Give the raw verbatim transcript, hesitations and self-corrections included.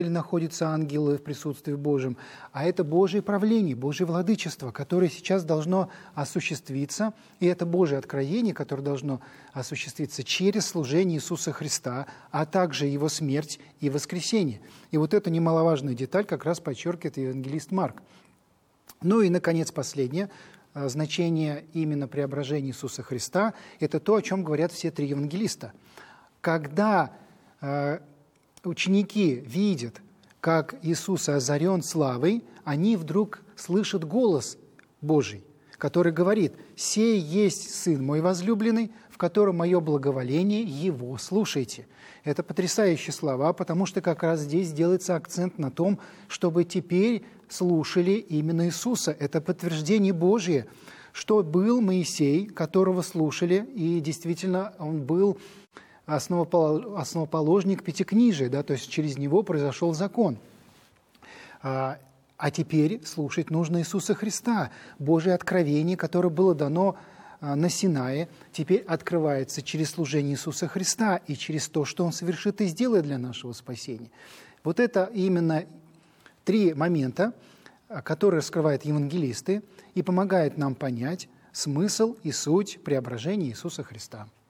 находятся ангелы в присутствии Божьем, а это Божие правление, Божье владычество, которое сейчас должно осуществиться, и это Божие откровение, которое должно осуществиться через служение Иисуса Христа, а также Его смерть и воскресение. И вот эту немаловажную деталь как раз подчеркивает евангелист Марк. Ну и, наконец, последнее значение именно преображения Иисуса Христа – это то, о чем говорят все три евангелиста. Когда э, ученики видят, как Иисус озарен славой, они вдруг слышат голос Божий, который говорит: «Сей есть Сын мой возлюбленный, в котором мое благоволение, Его слушайте». Это потрясающие слова, потому что как раз здесь делается акцент на том, чтобы теперь слушали именно Иисуса. Это подтверждение Божие, что был Моисей, которого слушали, и действительно он был основоположник Пятикнижия, да, то есть через него произошел закон. А, а теперь слушать нужно Иисуса Христа. Божие откровение, которое было дано а, на Синае, теперь открывается через служение Иисуса Христа и через то, что Он совершит и сделает для нашего спасения. Вот это именно три момента, которые раскрывают евангелисты и помогают нам понять смысл и суть преображения Иисуса Христа.